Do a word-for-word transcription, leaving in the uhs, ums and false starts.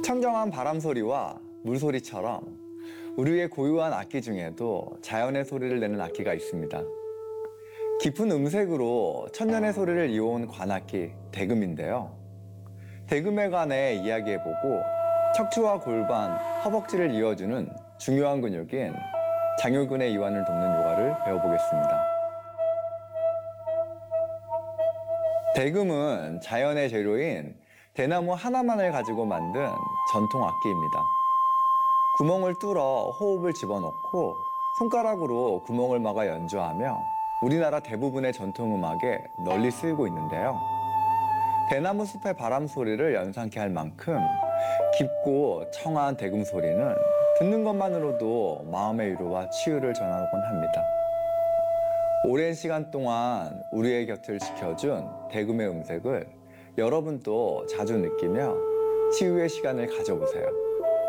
청정한 바람 소리와 물소리처럼 우리의 고유한 악기 중에도 자연의 소리를 내는 악기가 있습니다. 깊은 음색으로 천년의 소리를 이어온 관악기 대금인데요. 대금에 관해 이야기해보고 척추와 골반, 허벅지를 이어주는 중요한 근육인 장요근의 이완을 돕는 요가를 배워보겠습니다. 대금은 자연의 재료인 대나무 하나만을 가지고 만든 전통 악기입니다. 구멍을 뚫어 호흡을 집어넣고 손가락으로 구멍을 막아 연주하며 우리나라 대부분의 전통음악에 널리 쓰이고 있는데요. 대나무 숲의 바람 소리를 연상케 할 만큼 깊고 청아한 대금 소리는 듣는 것만으로도 마음의 위로와 치유를 전하곤 합니다. 오랜 시간 동안 우리의 곁을 지켜준 대금의 음색을 여러분도 자주 느끼며 치유의 시간을 가져보세요.